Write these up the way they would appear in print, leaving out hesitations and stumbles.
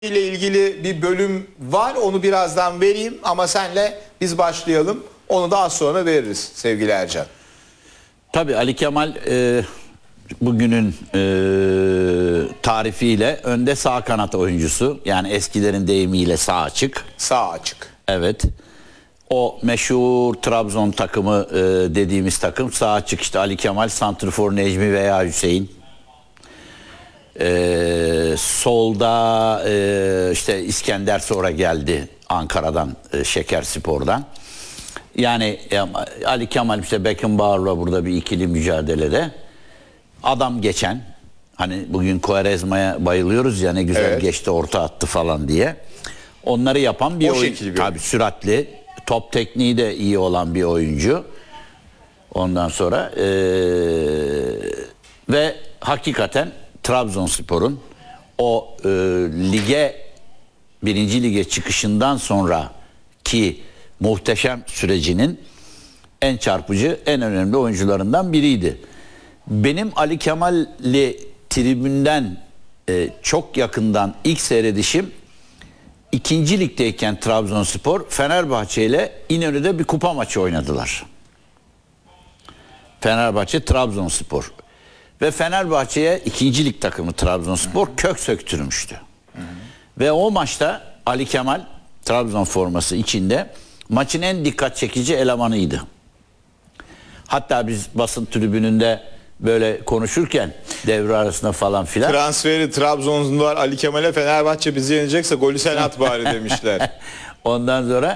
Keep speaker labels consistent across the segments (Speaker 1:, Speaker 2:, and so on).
Speaker 1: ile ilgili bir bölüm var. Onu birazdan vereyim ama senle biz başlayalım. Onu daha sonra veririz sevgili Ercan.
Speaker 2: Tabii Ali Kemal bugünün tarifiyle önde sağ kanat oyuncusu. Yani eskilerin deyimiyle sağ açık.
Speaker 1: Sağ açık.
Speaker 2: Evet. O meşhur Trabzon takımı dediğimiz takım sağ açık, işte Ali Kemal, santrfor Necmi veya Hüseyin. Solda işte İskender sonra geldi Ankara'dan, Şekerspor'dan. Yani Ali Kemal işte Beckenbauer'la burada bir ikili mücadelede. Adam geçen, hani bugün Quaresma'ya bayılıyoruz ya, ne güzel
Speaker 1: evet,
Speaker 2: geçti, orta attı falan diye. Onları yapan bir oyuncu. Tabii süratli, top tekniği de iyi olan bir oyuncu. Ondan sonra ve hakikaten Trabzonspor'un o birinci lige çıkışından sonra ki muhteşem sürecinin en çarpıcı, en önemli oyuncularından biriydi. Benim Ali Kemal'li tribünden çok yakından ilk seyredişim, ikinci ligdeyken Trabzonspor Fenerbahçe ile İnönü'de bir kupa maçı oynadılar. Fenerbahçe Trabzonspor. Ve Fenerbahçe'ye ikinci lig takımı Trabzonspor kök söktürmüştü. Ve o maçta Ali Kemal Trabzon forması içinde maçın en dikkat çekici elemanıydı. Hatta biz basın tribününde böyle konuşurken devre arasında falan filan.
Speaker 1: Transferi Trabzonlular Ali Kemal'e, Fenerbahçe bizi yenecekse golü sen at bari demişler.
Speaker 2: Ondan sonra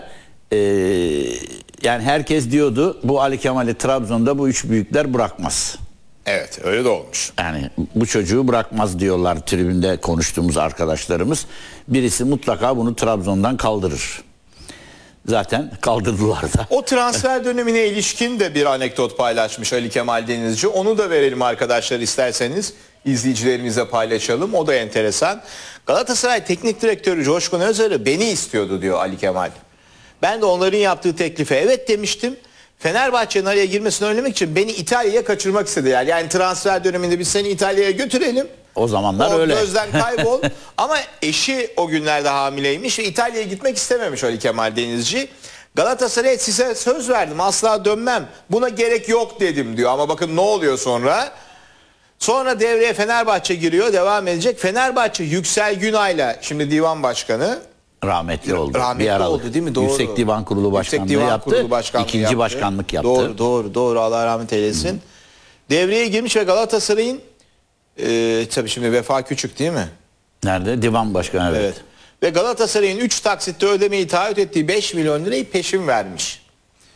Speaker 2: yani herkes diyordu, bu Ali Kemal'i Trabzon'da bu üç büyükler bırakmaz.
Speaker 1: Evet, öyle de olmuş.
Speaker 2: Yani bu çocuğu bırakmaz diyorlar tribünde konuştuğumuz arkadaşlarımız. Birisi mutlaka bunu Trabzon'dan kaldırır. Zaten kaldırdılar da.
Speaker 1: O transfer dönemine ilişkin de bir anekdot paylaşmış Ali Kemal Denizci. Onu da verelim arkadaşlar, isterseniz izleyicilerimize paylaşalım. O da enteresan. Galatasaray Teknik Direktörü Coşkun Özarı beni istiyordu diyor Ali Kemal. Ben de onların yaptığı teklife evet demiştim. Fenerbahçe'nin araya girmesini önlemek için beni İtalya'ya kaçırmak istediler. Yani transfer döneminde biz seni İtalya'ya götürelim.
Speaker 2: O zamanlar öyle.
Speaker 1: Gözden kaybol. Ama eşi o günlerde hamileymiş ve İtalya'ya gitmek istememiş Ali Kemal Denizci. Galatasaray'a size söz verdim, asla dönmem, buna gerek yok dedim diyor. Ama bakın ne oluyor sonra. Sonra devreye Fenerbahçe giriyor, devam edecek. Fenerbahçe Yüksel Günay'la, şimdi divan başkanı,
Speaker 2: rahmetli oldu.
Speaker 1: Rahmetli oldu değil mi? Doğru.
Speaker 2: Yüksek Divan Kurulu Başkanlığı yaptı. İkinci başkanlık yaptı.
Speaker 1: Doğru. Allah rahmet eylesin. Devreye girmiş ve Galatasaray'ın tabii şimdi Vefa Küçük değil mi?
Speaker 2: Nerede? Divan başkanı, evet.
Speaker 1: Ve Galatasaray'ın 3 taksitte ödemeyi taahhüt ettiği 5 milyon lirayı peşin vermiş.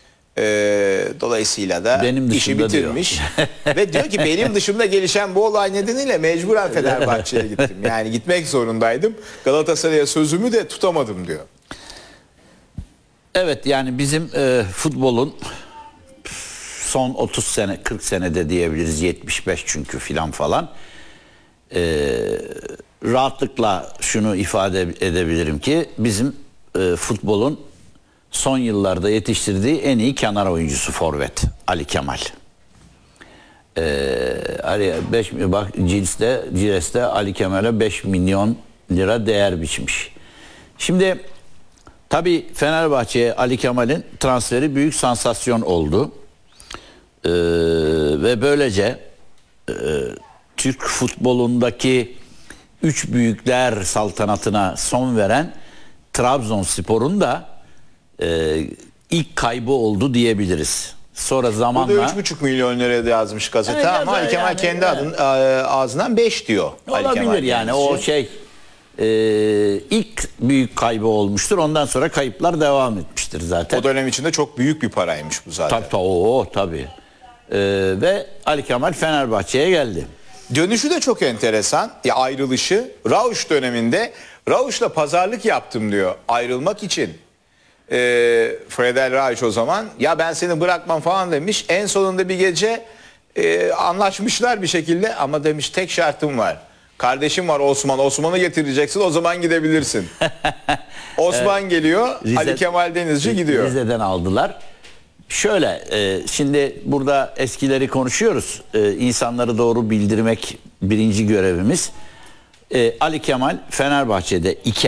Speaker 1: Dolayısıyla da işi bitirmiş. Ve diyor ki benim dışımda gelişen bu olay nedeniyle mecburen Fenerbahçe'ye gittim. Yani gitmek zorundaydım. Galatasaray'a sözümü de tutamadım diyor.
Speaker 2: Evet, yani bizim futbolun son 30 sene, 40 senede diyebiliriz, 75 çünkü filan falan. Rahatlıkla şunu ifade edebilirim ki bizim futbolun son yıllarda yetiştirdiği en iyi kenar oyuncusu forvet Ali Kemal. Bak Ciles'te Ali Kemal'e 5 milyon lira değer biçmiş. Şimdi tabii Fenerbahçe'ye Ali Kemal'in transferi büyük sansasyon oldu. Ve böylece Türk futbolundaki üç büyükler saltanatına son veren Trabzonspor'un da ilk kaybı oldu diyebiliriz. Sonra zamanla...
Speaker 1: Burada 3,5 milyon liraya da yazmış gazete, evet, ama Ali Kemal kendi ağzından 5 diyor.
Speaker 2: Olabilir yani o ilk büyük kaybı olmuştur. Ondan sonra kayıplar devam etmiştir zaten.
Speaker 1: O dönem içinde çok büyük bir paraymış bu zaten.
Speaker 2: Tabii. Ve Ali Kemal Fenerbahçe'ye geldi.
Speaker 1: Dönüşü de çok enteresan. Ya ayrılışı Rausch döneminde, Rausch'la pazarlık yaptım diyor ayrılmak için. Fredel Rausch o zaman ya ben seni bırakmam falan demiş. En sonunda bir gece anlaşmışlar bir şekilde ama demiş tek şartım var. Kardeşim var Osman. Osman'ı getireceksin, o zaman gidebilirsin. Osman geliyor, Ali Kemal Denizci gidiyor.
Speaker 2: Rize'den aldılar. Şöyle şimdi burada eskileri konuşuyoruz. İnsanları doğru bildirmek birinci görevimiz. Ali Kemal Fenerbahçe'de iken